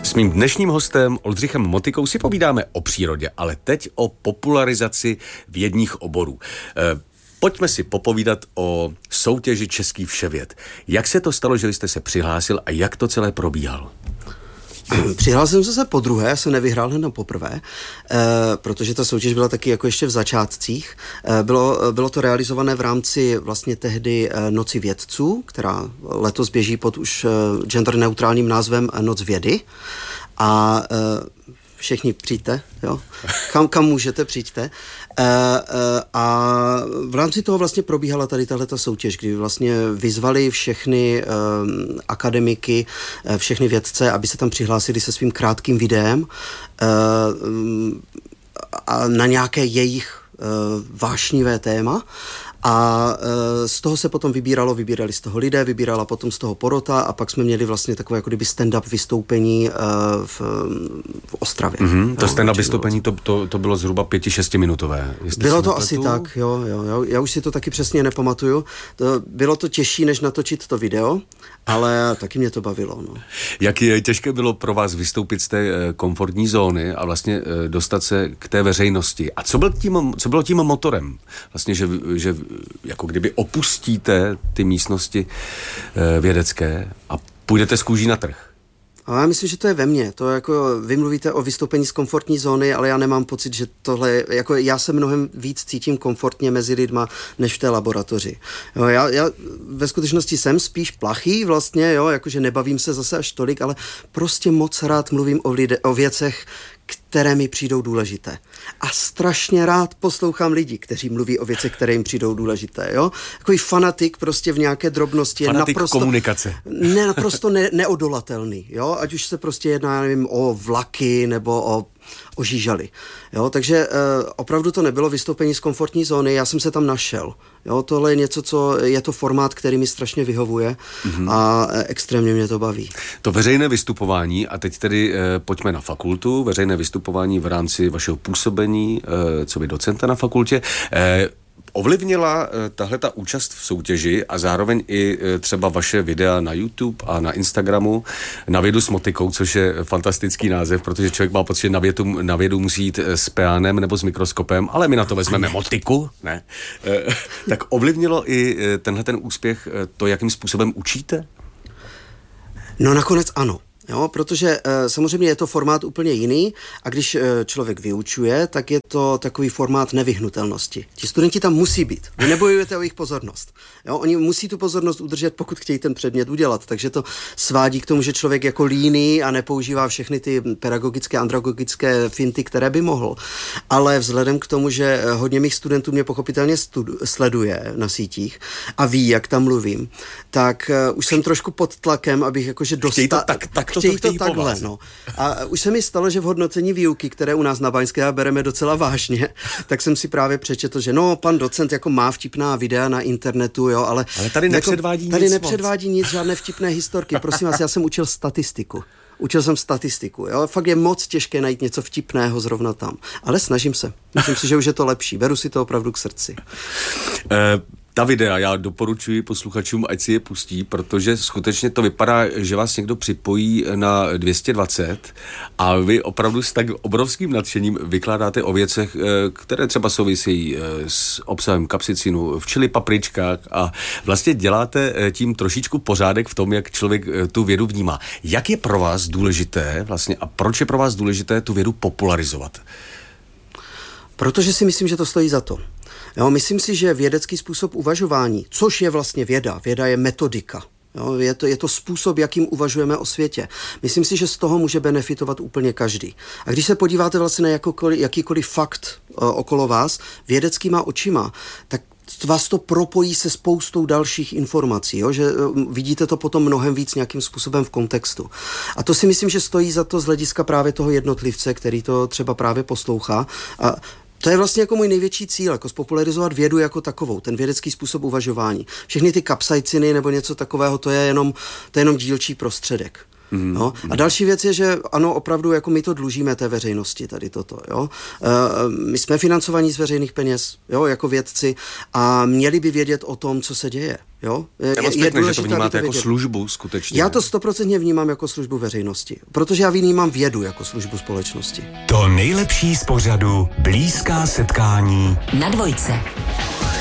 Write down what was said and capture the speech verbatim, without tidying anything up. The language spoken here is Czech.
S mým dnešním hostem Oldřichem Motykou si povídáme o přírodě, ale teď o popularizaci vědních oborů. E, pojďme si popovídat o soutěži Český vševěd. Jak se to stalo, že jste se přihlásil a jak to celé probíhalo? Přihlásil jsem se po druhé, já jsem nevyhrál hned na poprvé, e, protože ta soutěž byla taky jako ještě v začátcích. E, bylo, bylo to realizované v rámci vlastně tehdy e, Noci vědců, která letos běží pod už e, gender neutrálním názvem Noc vědy. A e, všichni přijďte, jo? Kam, kam můžete, přijďte. E, e, a v rámci toho vlastně probíhala tady tahleta soutěž, kdy vlastně vyzvali všechny e, akademiky, e, všechny vědce, aby se tam přihlásili se svým krátkým videem e, a na nějaké jejich e, vášnivé téma. A e, z toho se potom vybíralo, vybírali z toho lidé, vybírala potom z toho porota a pak jsme měli vlastně takové jako kdyby stand-up vystoupení e, v, v Ostravě. Mm-hmm, to stand-up vystoupení, to, to, to bylo zhruba pěti, šestiminutové. Bylo to asi tak, jo, jo, jo. Já už si to taky přesně nepamatuju. To, bylo to těžší, než natočit to video, ale taky mě to bavilo. No. Jak je těžké bylo pro vás vystoupit z té komfortní zóny a vlastně dostat se k té veřejnosti? A co, byl tím, co bylo tím motorem? Vlastně, že, že jako kdyby opustíte ty místnosti vědecké a půjdete z kůží na trh. A já myslím, že to je ve mně. To jako vy mluvíte o vystoupení z komfortní zóny, ale já nemám pocit, že tohle, jako já se mnohem víc cítím komfortně mezi lidma, než v té laboratoři. Jo, já, já ve skutečnosti jsem spíš plachý vlastně, jo, jakože nebavím se zase až tolik, ale prostě moc rád mluvím o, lide, o věcech, které mi přijdou důležité. A strašně rád poslouchám lidi, kteří mluví o věcech, které jim přijdou důležité. Jo? Takový fanatik prostě v nějaké drobnosti. Fanatik naprosto, komunikace. Ne, naprosto ne, neodolatelný. Jo? Ať už se prostě jedná, já nevím, o vlaky nebo o o žížaly. Jo, takže e, opravdu to nebylo vystoupení z komfortní zóny, já jsem se tam našel. Jo, tohle je něco, co je to formát, který mi strašně vyhovuje mm-hmm. a e, extrémně mě to baví. To veřejné vystupování, a teď tedy e, pojďme na fakultu, veřejné vystupování v rámci vašeho působení, e, co by docenta na fakultě, e, ovlivnila tahle ta účast v soutěži a zároveň i třeba vaše videa na YouTube a na Instagramu Na vědu s Motykou, což je fantastický název, protože člověk má pocit, že na vědu, na vědu musí jít s peánem nebo s mikroskopem, ale my na to vezmeme motyku, ne? Tak ovlivnilo i tenhle ten úspěch to, jakým způsobem učíte? No nakonec ano. Jo, protože e, samozřejmě je to formát úplně jiný a když e, člověk vyučuje, tak je to takový formát nevyhnutelnosti. Ti studenti tam musí být. Vy nebojujete o jejich pozornost. Jo, oni musí tu pozornost udržet, pokud chtějí ten předmět udělat. Takže to svádí k tomu, že člověk jako líný a nepoužívá všechny ty pedagogické, andragogické finty, které by mohl. Ale vzhledem k tomu, že hodně mých studentů mě pochopitelně studu- sleduje na sítích a ví, jak tam mluvím, tak e, už jsem trošku pod tlakem, abych jakože dostal... Tak, tak Chtějí to takhle, no. A už se mi stalo, že v hodnocení výuky, které u nás na Báňské bereme docela vážně, tak jsem si právě přečetl, že no, pan docent jako má vtipná videa na internetu, jo, ale... Ale tady nepředvádí jako, tady nic nepředvádí nic, žádné vtipné historky. Prosím vás, já jsem učil statistiku. Učil jsem statistiku, jo. Fakt je moc těžké najít něco vtipného zrovna tam. Ale snažím se. Myslím si, že už je to lepší. Beru si to opravdu k srdci. Uh... Ta videa já doporučuji posluchačům, ať si je pustí, protože skutečně to vypadá, že vás někdo připojí na dvě stě dvacet a vy opravdu s tak obrovským nadšením vykládáte o věcech, které třeba souvisejí s obsahem kapsicinu v čili papričkách a vlastně děláte tím trošičku pořádek v tom, jak člověk tu vědu vnímá. Jak je pro vás důležité vlastně a proč je pro vás důležité tu vědu popularizovat? Protože si myslím, že to stojí za to. Jo, myslím si, že vědecký způsob uvažování, což je vlastně věda, věda je metodika. Jo, je, to, je to způsob, jakým uvažujeme o světě. Myslím si, že z toho může benefitovat úplně každý. A když se podíváte vlastně na jakokoliv, jakýkoliv fakt uh, okolo vás, vědeckýma očima, tak vás to propojí se spoustou dalších informací, jo? Že uh, vidíte to potom mnohem víc nějakým způsobem v kontextu. A to si myslím, že stojí za to z hlediska právě toho jednotlivce, který to třeba právě poslouchá. A to je vlastně jako můj největší cíl, jako spopularizovat vědu jako takovou, ten vědecký způsob uvažování. Všechny ty kapsaiciny nebo něco takového, to je jenom, to je jenom dílčí prostředek. Mm. No? A další věc je, že ano, opravdu jako my to dlužíme té veřejnosti tady toto. Jo? E, my jsme financovaní z veřejných peněz, jo, jako vědci a měli by vědět o tom, co se děje. Jo? Je, je, je důležité, že to vnímáte jako službu skutečně. Já to stoprocentně vnímám jako službu veřejnosti, protože já vnímám vědu jako službu společnosti. To nejlepší z pořadu Blízká setkání na Dvojce.